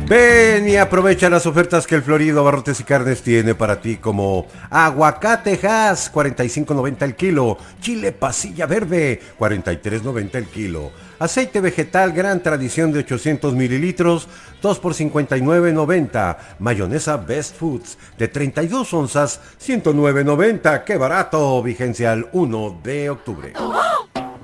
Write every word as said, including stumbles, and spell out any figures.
Ven y aprovecha las ofertas que el Florido Abarrotes y Carnes tiene para ti, como aguacate Hass, cuarenta y cinco noventa el kilo, chile pasilla verde, cuarenta y tres noventa el kilo, aceite vegetal Gran Tradición de ochocientos mililitros, dos por cincuenta y nueve noventa, mayonesa Best Foods de treinta y dos onzas, ciento nueve noventa, ¡qué barato! Vigencia al uno de octubre.